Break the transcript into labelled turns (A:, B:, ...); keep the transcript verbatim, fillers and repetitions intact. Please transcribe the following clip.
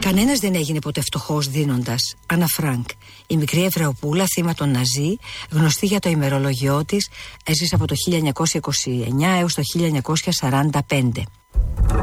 A: Κανένας δεν έγινε ποτέ φτωχός δίνοντας. Άννα Φρανκ, η μικρή Εβραιοπούλα, θύμα των Ναζί, γνωστή για το ημερολόγιό της, έζησε από το χίλια εννιακόσια είκοσι εννιά έως το χίλια εννιακόσια σαράντα πέντε.